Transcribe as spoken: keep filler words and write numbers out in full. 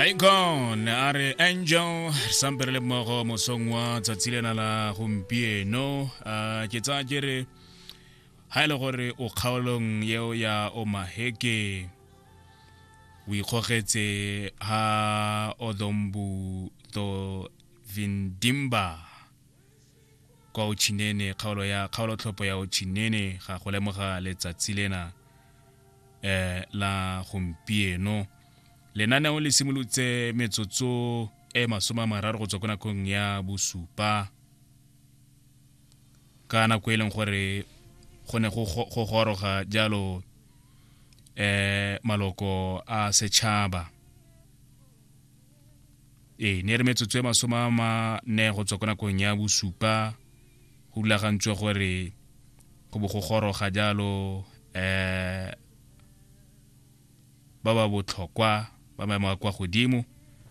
Icon a re Angel sampere le mmogo mosong wa tsatsi lena la gompieno a ke tsa ke re ha ile gore o kgaolong yeo ya o maheke o ikgogetse ha odombu to vindimba kwa o chinene kgaolo ya kgaolo tlhopho ya o chinene ga go lemoga letsatsi lena eh la gompieno lenaneo le simolotse metsotso e masoma mararo go tswa ko nakong ya bosupa ka nako e leng gore go ne go goroga jalo eh maloko a setšhaba e ne re metsotso e masoma ma ne go tswa ko nakong ya bosupa go rulagantswe gore go bo go goroga jalo eh ba ba botlhokwa ba maemo a kwa godimo